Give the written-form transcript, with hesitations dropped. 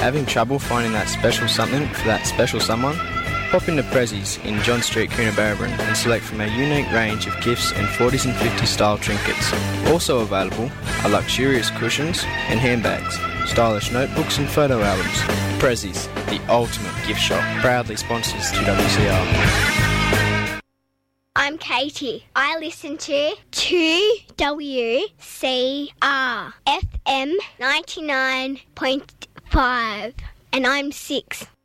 Having trouble finding that special something for that special someone? Pop into Prezzies in John Street, Coonabarabran and select from our unique range of gifts and 40s and 50s style trinkets. Also available are luxurious cushions and handbags, stylish notebooks and photo albums. Prezzies, the ultimate gift shop, proudly sponsors 2WCR. I'm Katie. I listen to 2WCR FM 99.5 and I'm 6.